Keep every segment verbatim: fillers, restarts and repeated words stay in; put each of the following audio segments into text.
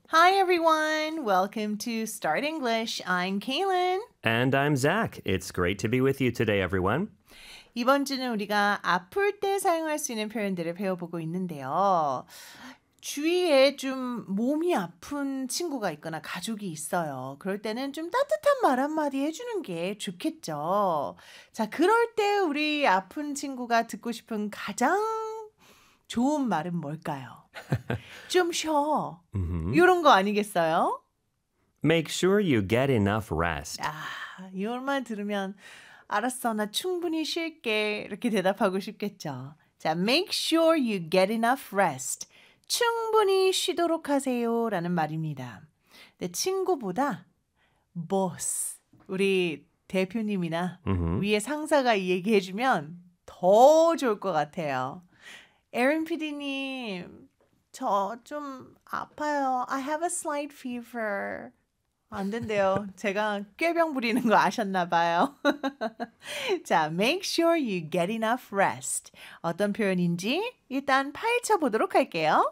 Hi, everyone. Welcome to Start English. I'm Kaylin. And I'm Zach. It's great to be with you today, everyone. 이번 주는 우리가 아플 때 사용할 수 있는 표현들을 배워보고 있는데요. 주위에 좀 몸이 아픈 친구가 있거나 가족이 있어요. 그럴 때는 좀 따뜻한 말 한마디 해주는 게 좋겠죠. 자, 그럴 때 우리 아픈 친구가 듣고 싶은 가장 좋은 말은 뭘까요? 좀 쉬어. Mhm. 이런 거 아니겠어요? Make sure you get enough rest. 아, 이 말 들으면 알았어, 나 충분히 쉴게 이렇게 대답하고 싶겠죠. 자, make sure you get enough rest. 충분히 쉬도록 하세요 라는 말입니다. 근데 친구보다 boss, 우리 대표님이나 Mhm. 위에 상사가 이 얘기 해주면 더 좋을 것 같아요. 에rin 피디님, 저 좀 아파요. I have a slight fever. 안 된대요. 제가 꾀병 부리는 거 아셨나 봐요. 자, make sure you get enough rest. 어떤 표현인지 일단 파헤쳐 보도록 할게요.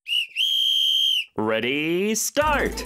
Ready, start!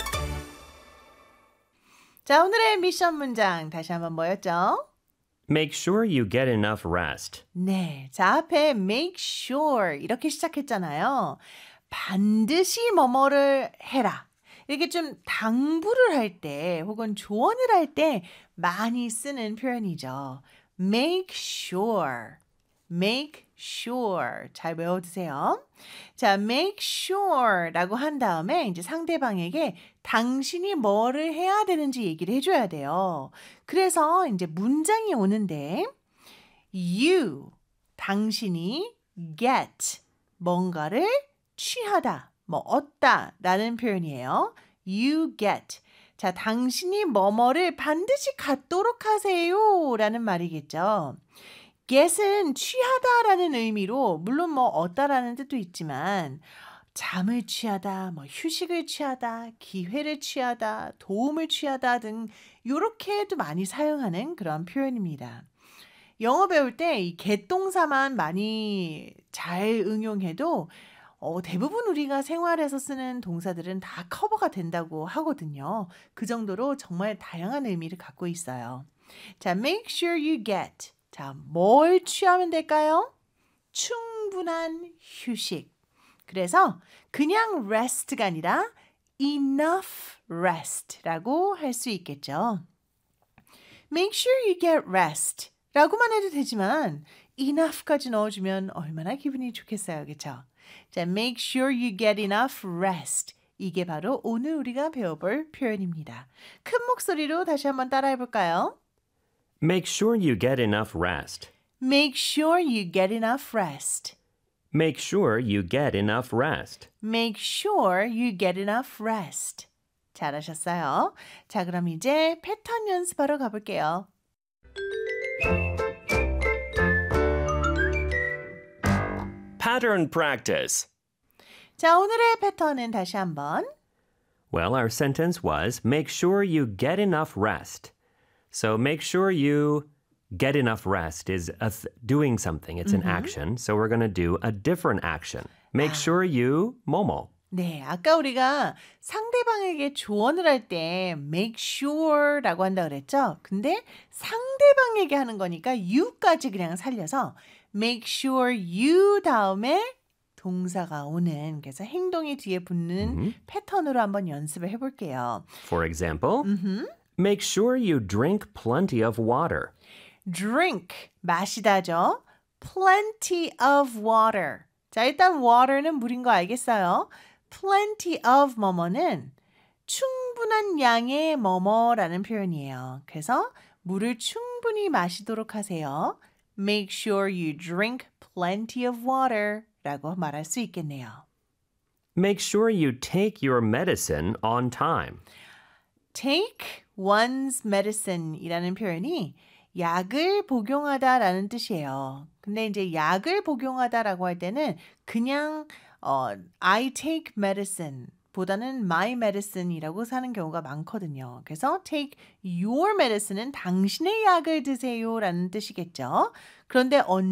자, 오늘의 미션 문장 다시 한번 뭐였죠? Make sure you get enough rest. 네, 자 앞에 make sure 이렇게 시작했잖아요. 반드시 뭐뭐를 해라. 이렇게 좀 당부를 할 때 혹은 조언을 할 때 많이 쓰는 표현이죠. make sure, make sure 잘 외워두세요. 자, make sure라고 한 다음에 이제 상대방에게 당신이 뭐를 해야 되는지 얘기를 해줘야 돼요. 그래서 이제 문장이 오는데 you, 당신이 get, 뭔가를 취하다, 뭐 얻다 라는 표현이에요. You get. 자, 당신이 뭐뭐를 반드시 갖도록 하세요 라는 말이겠죠. get은 취하다라는 의미로 물론 뭐 얻다라는 뜻도 있지만 잠을 취하다, 뭐 휴식을 취하다, 기회를 취하다, 도움을 취하다 등 이렇게도 많이 사용하는 그런 표현입니다. 영어 배울 때 이 get 동사만 많이 잘 응용해도 어, 대부분 우리가 생활에서 쓰는 동사들은 다 커버가 된다고 하거든요. 그 정도로 정말 다양한 의미를 갖고 있어요. 자, make sure you get. 자, 뭘 취하면 될까요? 충분한 휴식. 그래서 그냥 rest가 아니라 enough rest라고 할 수 있겠죠. Make sure you get rest 라고만 해도 되지만 enough까지 넣어주면 얼마나 기분이 좋겠어요. 그렇죠? 자, make sure you get enough rest. 이게 바로 오늘 우리가 배워볼 표현입니다. 큰 목소리로 다시 한번 따라해볼까요? Make sure you get enough rest. Make sure you get enough rest. Make sure you get enough rest. Make sure you get enough rest. 잘하셨어요. 자, 그럼 이제 패턴 연습하러 가볼게요. Pattern practice. 자, 오늘의 패턴은 다시 한번. Well, our sentence was make sure you get enough rest. So make sure you get enough rest is a th- doing something. It's an action. So we're going to do a different action. Make sure you 뭐뭐. 네, 아까 우리가 상대방에게 조언을 할 때 make sure라고 한다 그랬죠? 근데 상대방에게 하는 거니까 you까지 그냥 살려서 make sure you 다음에 동사가 오는 그래서 행동이 뒤에 붙는 패턴으로 한번 연습을 해볼게요. For example, make sure you drink plenty of water. drink, 마시다죠. plenty of water. 자, 일단 water는 물인 거 알겠어요? plenty of 뭐뭐는 충분한 양의 뭐뭐라는 표현이에요. 그래서 물을 충분히 마시도록 하세요. Make sure you drink plenty of water 라고 말할 수 있겠네요. Make sure you take your medicine on time. take one's medicine 이라는 표현이 약을 복용하다라는 뜻이에요. 근데 이제 약을 복용하다라고 할 때는 그냥 어, I take medicine 보다는 my medicine이라고 사는 경우가 많거든요. 그래서 take your medicine은 당신의 약을 드세요라는 뜻이겠죠. 그런데